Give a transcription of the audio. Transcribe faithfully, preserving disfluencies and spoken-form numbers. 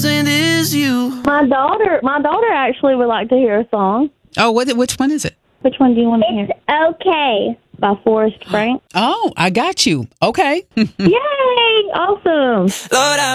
innocent as you. My daughter, my daughter actually would like to hear a song. Oh, what? Which one is it? Which one do you want to hear? It's okay. By Forrest Frank. Oh, I got you. Okay. Yay! Awesome. Lord, I